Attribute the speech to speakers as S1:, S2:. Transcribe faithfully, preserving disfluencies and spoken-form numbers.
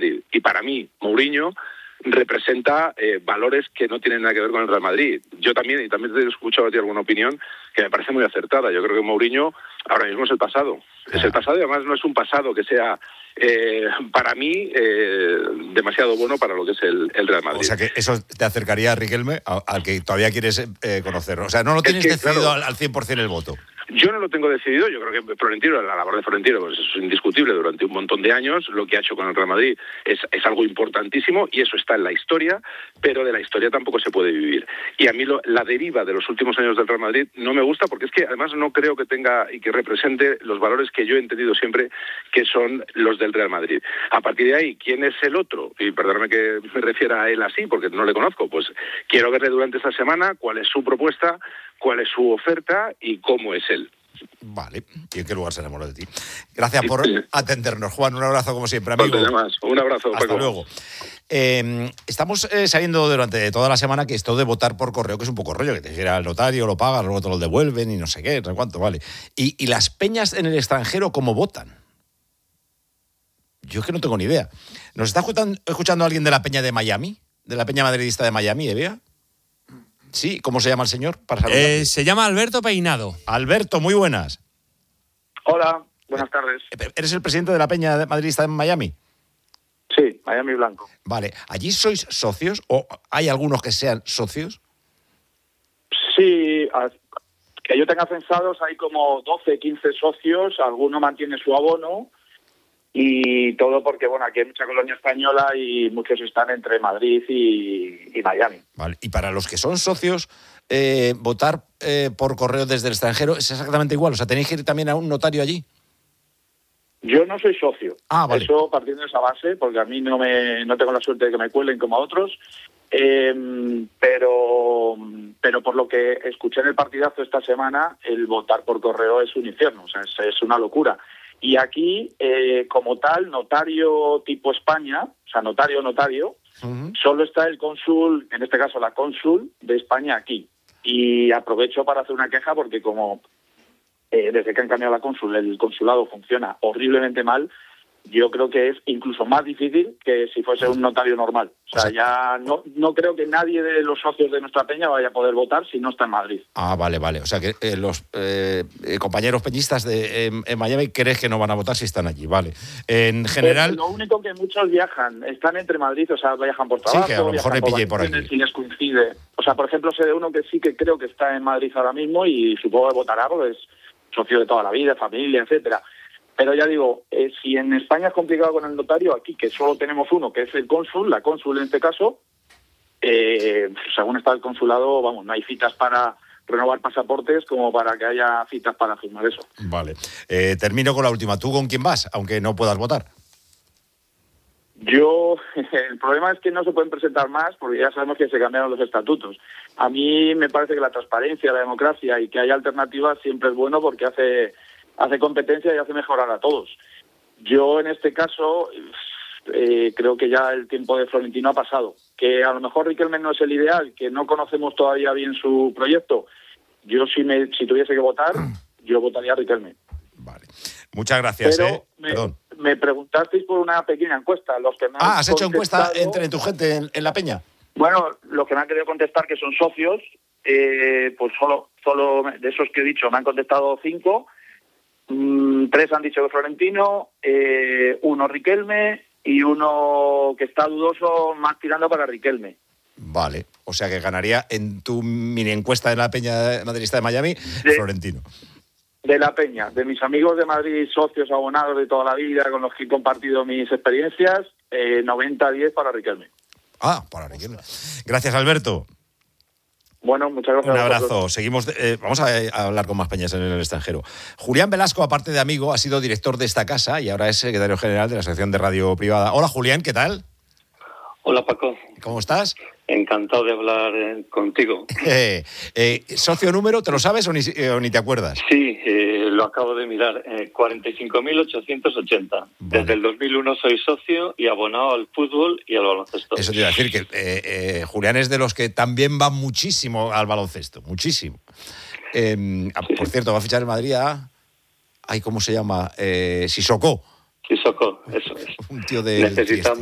S1: Madrid. Y para mí, Mourinho representa eh, valores que no tienen nada que ver con el Real Madrid. Yo también, y también te he escuchado a ti alguna opinión que me parece muy acertada. Yo creo que Mourinho ahora mismo es el pasado. Ah. Es el pasado y además no es un pasado que sea, eh, para mí, eh, demasiado bueno para lo que es el, el Real Madrid.
S2: O sea que eso te acercaría a Riquelme, a, al que todavía quieres eh, conocer. O sea, no lo tienes es que, decidido claro, al, al cien por ciento el voto.
S1: Yo no lo tengo decidido, yo creo que Florentino, la labor de Florentino pues es indiscutible durante un montón de años, lo que ha hecho con el Real Madrid es, es algo importantísimo y eso está en la historia, pero de la historia tampoco se puede vivir. Y a mí lo, la deriva de los últimos años del Real Madrid no me gusta porque es que además no creo que tenga y que represente los valores que yo he entendido siempre que son los del Real Madrid. A partir de ahí, ¿quién es el otro? Y perdóname que me refiera a él así porque no le conozco, pues quiero verle durante esta semana cuál es su propuesta, cuál es su oferta y cómo es él.
S2: Vale, ¿y en qué lugar se enamoró de ti? Gracias por atendernos, Juan. Un abrazo como siempre, amigo.
S1: Un abrazo,
S2: Hasta
S1: Paco.
S2: luego. Eh, estamos eh, sabiendo durante toda la semana que esto de votar por correo, que es un poco rollo, que te llega al notario, lo pagas, luego te lo devuelven y no sé qué, no sé cuánto, vale. Y, y las peñas en el extranjero, ¿cómo votan? Yo es que no tengo ni idea. ¿Nos está escuchando, escuchando alguien de la peña de Miami? ¿De la peña madridista de Miami, Evia? Sí, ¿cómo se llama el señor? Para
S3: eh, se llama Alberto Peinado.
S2: Alberto, muy buenas.
S4: Hola, buenas tardes.
S2: ¿Eres el presidente de la peña madridista en Miami?
S4: Sí, Miami Blanco.
S2: Vale, ¿allí sois socios o hay algunos que sean socios?
S4: Sí, que yo tenga censados hay como doce, quince socios, alguno mantiene su abono y todo porque, bueno, aquí hay mucha colonia española y muchos están entre Madrid y, y Miami.
S2: Vale, y para los que son socios, eh, votar eh, por correo desde el extranjero es exactamente igual, o sea, ¿tenéis que ir también a un notario allí?
S4: Yo no soy socio,
S2: ah, vale.
S4: Eso partiendo de esa base, porque a mí no me no tengo la suerte de que me cuelen como a otros, eh, pero pero por lo que escuché en el partidazo esta semana, el votar por correo es un infierno, o sea, es, es una locura. Y aquí, eh, como tal, notario tipo España, o sea, notario, notario, uh-huh. Solo está el cónsul, en este caso la cónsul de España aquí. Y aprovecho para hacer una queja porque como eh, desde que han cambiado la cónsul, el consulado funciona horriblemente mal, yo creo que es incluso más difícil que si fuese un notario normal. O sea, ya no, no creo que nadie de los socios de nuestra peña vaya a poder votar si no está en Madrid.
S2: Ah, vale, vale. O sea, que eh, los eh, compañeros peñistas de, en, en Miami crees que no van a votar si están allí, vale. En general...
S4: Pero lo único que muchos viajan, están entre Madrid, o sea, viajan por trabajo,
S2: sí, que a lo mejor le pille por aquí.
S4: Si les coincide. O sea, por ejemplo, sé de uno que sí que creo que está en Madrid ahora mismo y supongo que votará porque es socio de toda la vida, familia, etcétera. Pero ya digo, eh, si en España es complicado con el notario, aquí que solo tenemos uno, que es el cónsul, la cónsul en este caso, eh, según está el consulado, vamos, no hay citas para renovar pasaportes como para que haya citas para firmar eso.
S2: Vale. Eh, termino con la última. ¿Tú con quién vas, aunque no puedas votar?
S4: Yo, el problema es que no se pueden presentar más porque ya sabemos que se cambiaron los estatutos. A mí me parece que la transparencia, la democracia y que haya alternativas siempre es bueno porque hace... hace competencia y hace mejorar a todos. Yo, en este caso, eh, creo que ya el tiempo de Florentino ha pasado. Que a lo mejor Riquelme no es el ideal, que no conocemos todavía bien su proyecto. Yo, si me si tuviese que votar, yo votaría a Riquelme.
S2: Vale. Muchas gracias.
S4: Pero
S2: eh.
S4: me,
S2: Perdón.
S4: me preguntasteis por una pequeña encuesta. Los que me
S2: ah, ¿has hecho encuesta
S4: contestado...
S2: entre tu gente en, en la peña?
S4: Bueno, los que me han querido contestar, que son socios, eh, pues solo, solo de esos que he dicho, me han contestado cinco. Mm, tres han dicho que Florentino, eh, uno Riquelme y uno que está dudoso más tirando para Riquelme.
S2: Vale, o sea que ganaría en tu mini encuesta de la Peña Madridista de Miami,
S4: de,
S2: Florentino.
S4: De la Peña, de mis amigos de Madrid, socios abonados de toda la vida, con los que he compartido mis experiencias, eh, noventa a diez para Riquelme.
S2: Ah, para Riquelme. Gracias, Alberto.
S4: Bueno, muchas gracias.
S2: Un abrazo. Seguimos. Eh, vamos a, a hablar con más peñas en el extranjero. Julián Velasco, aparte de amigo, ha sido director de esta casa y ahora es secretario general de la Asociación de Radio Privada. Hola, Julián, ¿qué tal?
S5: Hola, Paco.
S2: ¿Cómo estás?
S5: Encantado de hablar eh, contigo.
S2: Eh, eh, ¿Socio número, te lo sabes o ni, eh, o ni te acuerdas?
S5: Sí, eh, lo acabo de mirar. Eh, cuarenta y cinco mil ochocientos ochenta. Vale. Desde el dos mil uno soy socio y abonado al fútbol y al baloncesto.
S2: Eso te iba a decir, que eh, eh, Julián es de los que también va muchísimo al baloncesto. Muchísimo. Eh, sí, por cierto, va a fichar en Madrid a... Ay, ¿cómo se llama? Eh, Sissoko.
S5: Sissoko, eso es.
S2: Un tío de...
S5: Necesitamos